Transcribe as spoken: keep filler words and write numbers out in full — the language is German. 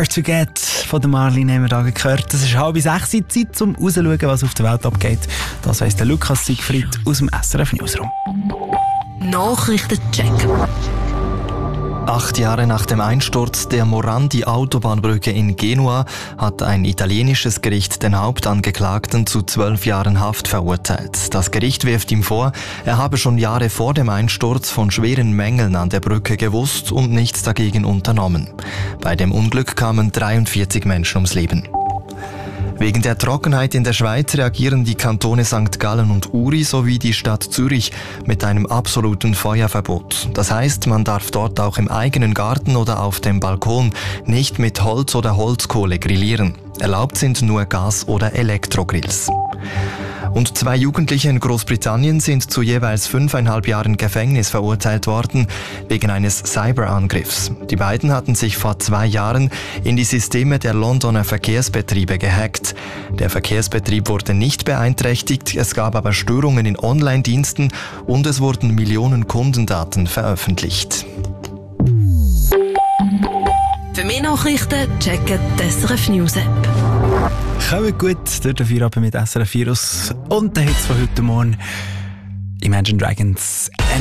Hard to Get von der Marlene haben wir da gehört. Das ist halb sechs, Zeit zum rauszuschauen, was auf der Welt abgeht. Das weiss der Lukas Siegfried aus dem S R F Newsroom. Nachrichtencheck. Acht Jahre nach dem Einsturz der Morandi-Autobahnbrücke in Genua hat ein italienisches Gericht den Hauptangeklagten zu zwölf Jahren Haft verurteilt. Das Gericht wirft ihm vor, er habe schon Jahre vor dem Einsturz von schweren Mängeln an der Brücke gewusst und nichts dagegen unternommen. Bei dem Unglück kamen dreiundvierzig Menschen ums Leben. Wegen der Trockenheit in der Schweiz reagieren die Kantone Sankt Gallen und Uri sowie die Stadt Zürich mit einem absoluten Feuerverbot. Das heißt, man darf dort auch im eigenen Garten oder auf dem Balkon nicht mit Holz oder Holzkohle grillieren. Erlaubt sind nur Gas- oder Elektrogrills. Und zwei Jugendliche in Großbritannien sind zu jeweils fünfeinhalb Jahren Gefängnis verurteilt worden wegen eines Cyberangriffs. Die beiden hatten sich vor zwei Jahren in die Systeme der Londoner Verkehrsbetriebe gehackt. Der Verkehrsbetrieb wurde nicht beeinträchtigt, es gab aber Störungen in Online-Diensten und es wurden Millionen Kundendaten veröffentlicht. Für mehr Nachrichten checken die S R F News App. Kommt gut durch den Feierabend mit S R F Virus und den Hits von heute Morgen. Imagine Dragons